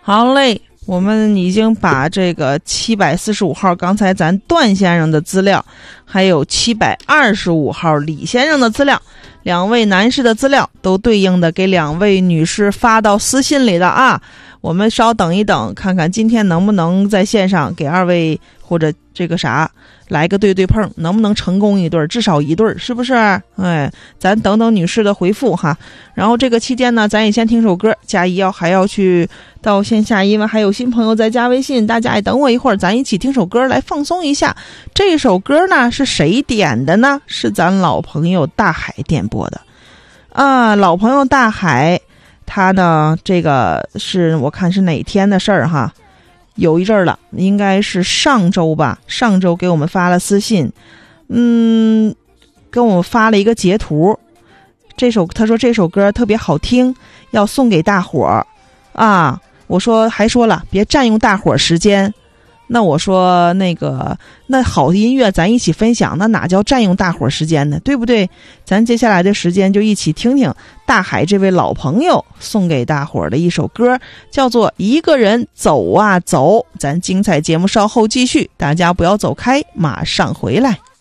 好嘞，我们已经把这个745号刚才咱段先生的资料，还有725号李先生的资料，两位男士的资料都对应的给两位女士发到私信里的啊。我们稍等一等，看看今天能不能在线上给二位或者这个啥来个对对碰，能不能成功一对，至少一对，是不是？哎，咱等等女士的回复哈。然后这个期间呢，咱也先听首歌，佳怡还要去到线下，因为还有新朋友在加微信，大家也等我一会儿，咱一起听首歌来放松一下。这首歌呢是谁点的呢？是咱老朋友大海点播的啊，老朋友大海。他呢，这个是我看是哪天的事儿哈，有一阵儿了，应该是上周吧，上周给我们发了私信，跟我们发了一个截图，他说这首歌特别好听，要送给大伙儿啊。我说还说了别占用大伙儿时间，那我说那好的音乐咱一起分享，那哪叫占用大伙儿时间呢，对不对？咱接下来的时间就一起听听大海这位老朋友送给大伙儿的一首歌，叫做《一个人走啊走》。咱精彩节目稍后继续，大家不要走开，马上回来。